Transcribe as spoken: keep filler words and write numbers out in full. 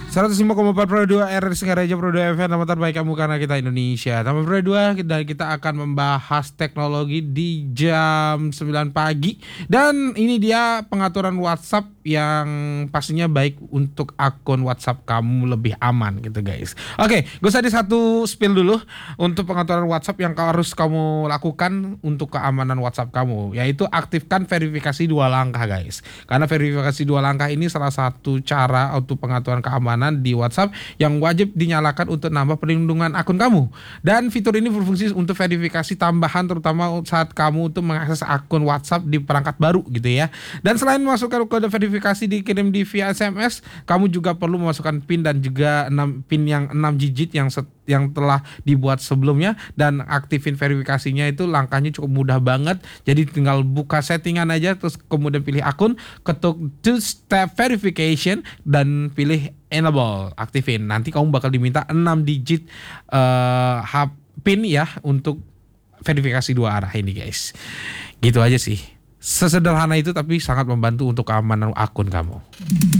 seratus lima koma empat Pro dua R Singaraja Pro dua F M, nama terbaik kamu karena kita Indonesia. Nama Pro dua, dan kita akan membahas teknologi di jam sembilan pagi. Dan ini dia pengaturan WhatsApp yang pastinya baik untuk akun WhatsApp kamu lebih aman gitu guys. Oke, gue tadi satu spill dulu untuk pengaturan WhatsApp yang harus kamu lakukan untuk keamanan WhatsApp kamu, yaitu aktifkan verifikasi dua langkah guys. Karena verifikasi dua langkah ini salah satu cara untuk pengaturan keamanan di WhatsApp yang wajib dinyalakan untuk nambah perlindungan akun kamu. Dan fitur ini berfungsi untuk verifikasi tambahan terutama saat kamu untuk mengakses akun WhatsApp di perangkat baru gitu ya. Dan selain memasukkan kode verifikasi dikirim di via S M S, kamu juga perlu memasukkan PIN dan juga enam PIN yang enam digit yang set, yang telah dibuat sebelumnya, dan aktifin verifikasinya itu langkahnya cukup mudah banget. Jadi tinggal buka settingan aja, terus kemudian pilih akun, ketuk two step verification dan pilih enable, aktifin. Nanti kamu bakal diminta enam digit uh, PIN ya untuk verifikasi dua arah ini guys. Gitu aja sih. Sesederhana itu tapi sangat membantu untuk keamanan akun kamu.